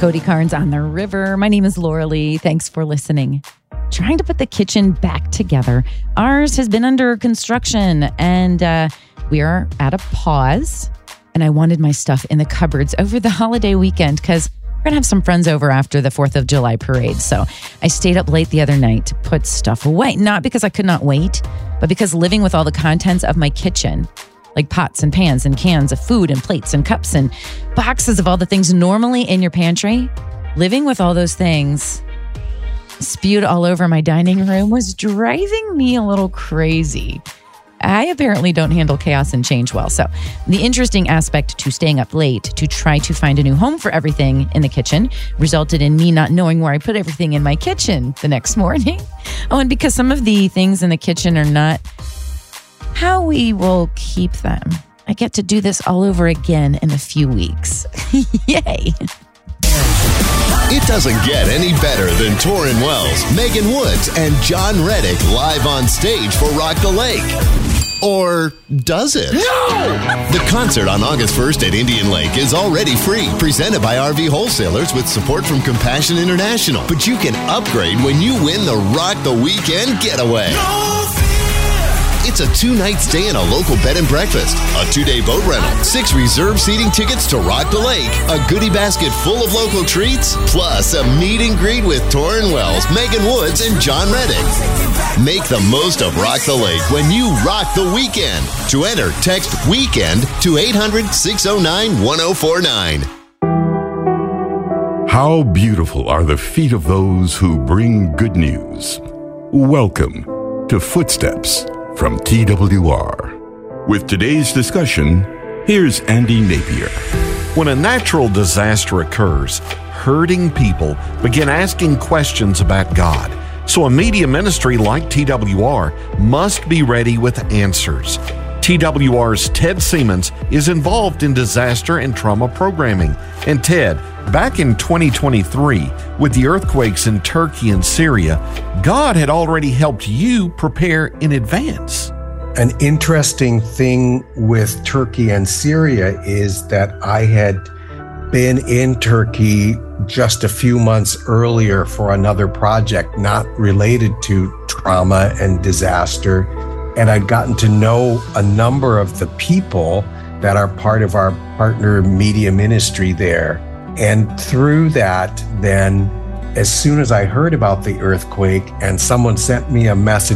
Cody Carnes on the river. My name is Laura Lee. Thanks for listening. Trying to put the kitchen back together. Ours has been under construction and we are at a pause. And I wanted my stuff in the cupboards over the holiday weekend because we're going to have some friends over after the 4th of July parade. So I stayed up late the other night to put stuff away. Not because I could not wait, but because living with all the contents of my kitchen, like pots and pans and cans of food and plates and cups and boxes of all the things normally in your pantry, living with all those things spewed all over my dining room was driving me a little crazy. I apparently don't handle chaos and change well. So the interesting aspect to staying up late to try to find a new home for everything in the kitchen resulted in me not knowing where I put everything in my kitchen the next morning. Oh, and because some of the things in the kitchen are not how we will keep them, I get to do this all over again in a few weeks. Yay. It doesn't get any better than Torrin Wells, Megan Woods, and John Reddick live on stage for Rock the Lake. Or does it? No! The concert on August 1st at Indian Lake is already free, presented by RV Wholesalers with support from Compassion International. But you can upgrade when you win the Rock the Weekend Getaway. It's a 2-night stay in a local bed and breakfast, a 2-day boat rental, 6 reserved seating tickets to Rock the Lake, a goodie basket full of local treats, plus a meet and greet with Torrin Wells, Megan Woods, and John Reddick. Make the most of Rock the Lake when you rock the weekend. To enter, text WEEKEND to 800-609-1049. How beautiful are the feet of those who bring good news. Welcome to Footsteps from TWR. With today's discussion, here's Andy Napier. When a natural disaster occurs, hurting people begin asking questions about God. So a media ministry like TWR must be ready with answers. TWR's Ted Siemens is involved in disaster and trauma programming. And Ted, back in 2023, with the earthquakes in Turkey and Syria, God had already helped you prepare in advance. An interesting thing with Turkey and Syria is that I had been in Turkey just a few months earlier for another project not related to trauma and disaster. And I'd gotten to know a number of the people that are part of our partner media ministry there. And through that, then, as soon as I heard about the earthquake and someone sent me a message